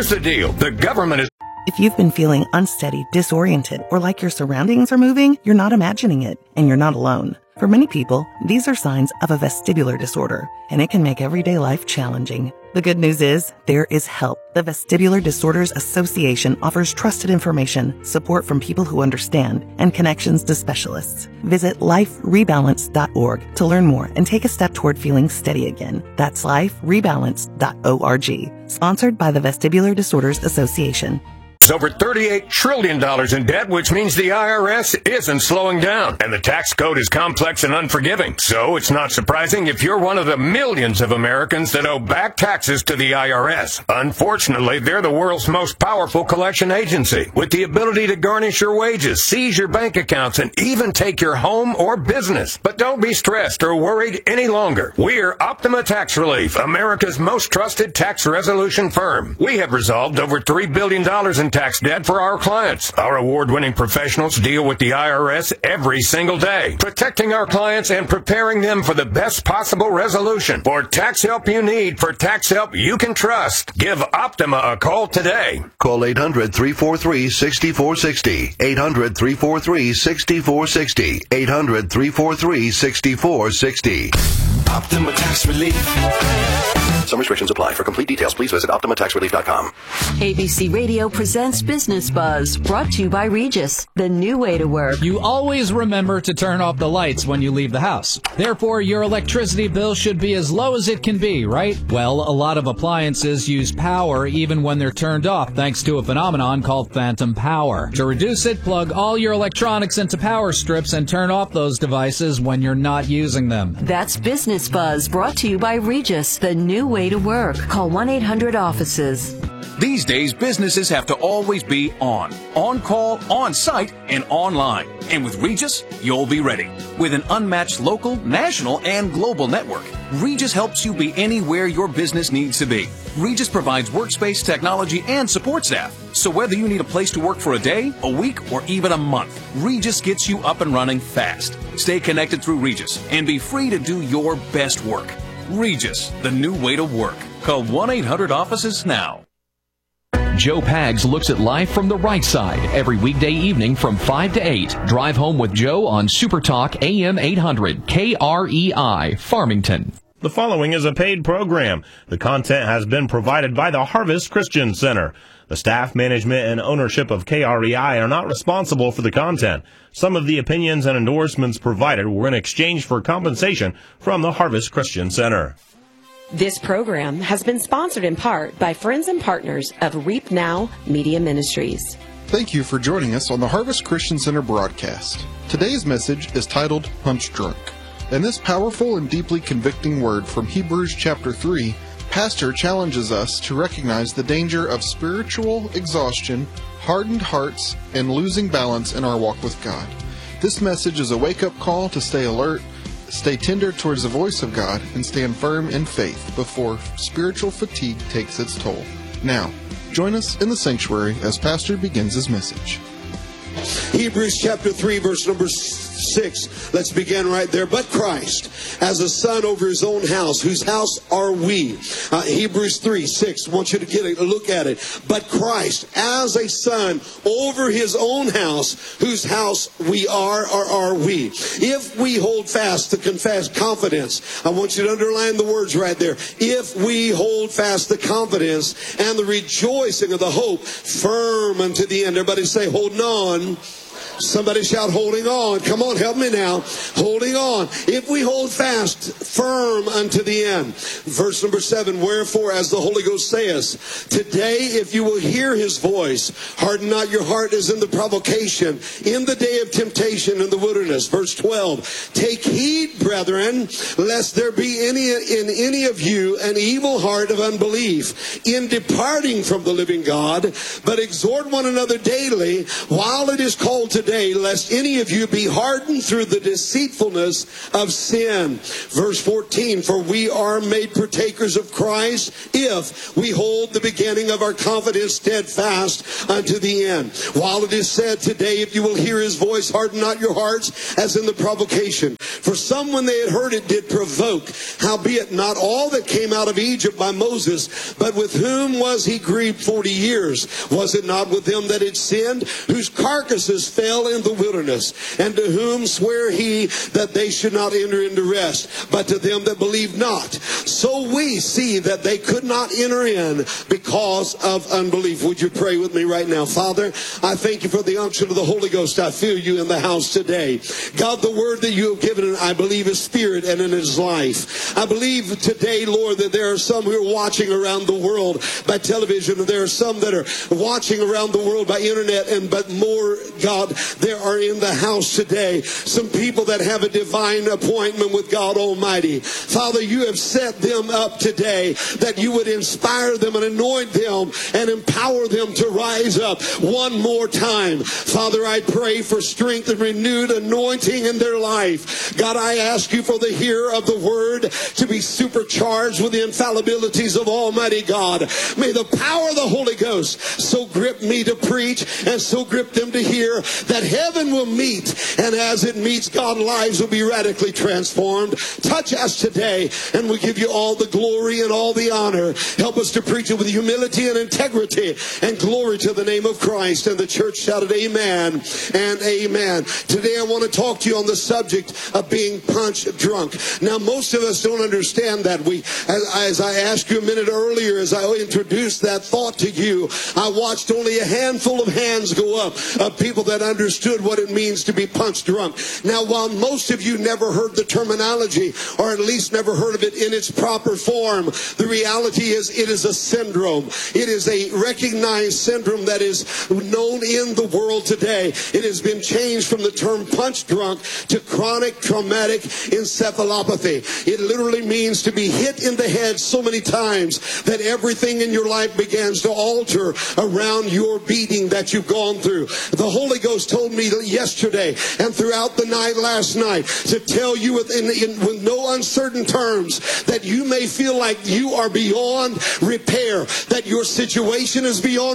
Here's the deal. The government is... If you've been feeling unsteady, disoriented, or like your surroundings are moving, you're not imagining it, and you're not alone. For many people, these are signs of a vestibular disorder, and it can make everyday life challenging. The good news is, there is help. The Vestibular Disorders Association offers trusted information, support from people who understand, and connections to specialists. Visit liferebalance.org to learn more and take a step toward feeling steady again. That's liferebalance.org. Sponsored by the Vestibular Disorders Association. Over $38 trillion in debt, which means the IRS isn't slowing down. And the tax code is complex and unforgiving. So it's not surprising if you're one of the millions of Americans that owe back taxes to the IRS. Unfortunately, they're the world's most powerful collection agency, with the ability to garnish your wages, seize your bank accounts, and even take your home or business. But don't be stressed or worried any longer. We're Optima Tax Relief, America's most trusted tax resolution firm. We have resolved over $3 billion in tax debt for our clients. Our award-winning professionals deal with the IRS every single day, protecting our clients and preparing them for the best possible resolution. For tax help you need, for tax help you can trust, give Optima a call today. Call 800-343-6460. 800-343-6460. 800-343-6460. Optima Tax Relief. Some restrictions apply. For complete details, please visit OptimaTaxRelief.com. ABC Radio presents Business Buzz, brought to you by Regis, the new way to work. You always remember to turn off the lights when you leave the house. Therefore, your electricity bill should be as low as it can be, right? Well, a lot of appliances use power even when they're turned off, thanks to a phenomenon called phantom power. To reduce it, plug all your electronics into power strips and turn off those devices when you're not using them. That's Business Buzz, brought to you by Regis, the new way to work. Call 1-800-OFFICES. These days, businesses have to always be on call, on site, and online. And with Regis, you'll be ready. With an unmatched local, national, and global network, Regis helps you be anywhere your business needs to be. Regis provides workspace, technology, and support staff. So whether you need a place to work for a day, a week, or even a month, Regis gets you up and running fast. Stay connected through Regis and be free to do your best work. Regis, the new way to work. Call 1-800-OFFICES now. Joe Pags looks at life from the right side every weekday evening from 5 to 8. Drive home with Joe on Super Talk AM 800 KREI Farmington. The following is a paid program. The content has been provided by the Harvest Christian Center. The staff, management, and ownership of KREI are not responsible for the content. Some of the opinions and endorsements provided were in exchange for compensation from the Harvest Christian Center. This program has been sponsored in part by friends and partners of Reap Now Media Ministries. Thank you for joining us on the Harvest Christian Center broadcast. Today's message is titled Punch Drunk. In this powerful and deeply convicting word from Hebrews chapter 3, Pastor challenges us to recognize the danger of spiritual exhaustion, hardened hearts, and losing balance in our walk with God. This message is a wake-up call to stay alert, stay tender towards the voice of God, and stand firm in faith before spiritual fatigue takes its toll. Now, join us in the sanctuary as Pastor begins his message. Hebrews chapter 3, verse number 6. Let's begin right there. But Christ, as a son over his own house, whose house are we? Hebrews 3, 6. I want you to get a look at it. But Christ, as a son over his own house, whose house we are, or are we? If we hold fast the confidence, I want you to underline the words right there. If we hold fast the confidence and the rejoicing of the hope firm unto the end. Everybody say, holding on. Somebody shout, holding on. Come on, help me now. Holding on. If we hold fast, firm unto the end. Verse number 7, wherefore, as the Holy Ghost saith, today if you will hear his voice, harden not your heart as in the provocation, in the day of temptation in the wilderness. Verse 12, take heed, brethren, lest there be in any of you an evil heart of unbelief in departing from the living God, but exhort one another daily while it is called today, today, lest any of you be hardened through the deceitfulness of sin. Verse 14, for we are made partakers of Christ if we hold the beginning of our confidence steadfast unto the end. While it is said today, if you will hear his voice, harden not your hearts, as in the provocation. For some, when they had heard it, did provoke. Howbeit not all that came out of Egypt by Moses, but with whom was he grieved 40 years? Was it not with them that had sinned, whose carcasses fell in the wilderness? And to whom sware he that they should not enter into rest, but to them that believed not? So we see that they could not enter in because of unbelief. Would you pray with me right now? Father, I thank you for the unction of the Holy Ghost. I feel you in the house today. God, the word that you have given, I believe, is spirit and it is life. I believe today, Lord, that there are some who are watching around the world by television, and there are some that are watching around the world by internet, but more, God, there are in the house today some people that have a divine appointment with God Almighty. Father, you have set them up today that you would inspire them and anoint them and empower them to rise up one more time. Father, I pray for strength and renewed anointing in their life. God, I ask you for the hearer of the word to be supercharged with the infallibilities of Almighty God. May the power of the Holy Ghost so grip me to preach and so grip them to hear that heaven will meet, and as it meets, God, lives will be radically transformed. Touch us today, and we give you all the glory and all the honor. Help us to preach it with humility and integrity, and glory to the name of Christ. And the church shouted amen and amen. Today I want to talk to you on the subject of being punch drunk. Now, most of us don't understand that. As I asked you a minute earlier, as I introduced that thought to you, I watched only a handful of hands go up of people that understood what it means to be punch drunk. Now, while most of you never heard the terminology, or at least never heard of it in its proper form, the reality is it is a syndrome. It is a recognized syndrome that is known in the world today. It has been changed from the term punch drunk to chronic traumatic encephalopathy. It literally means to be hit in the head so many times that everything in your life begins to alter around your beating that you've gone through. The Holy Ghost told me yesterday and throughout the night last night to tell you with no uncertain terms that you may feel like you are beyond repair, that your situation is beyond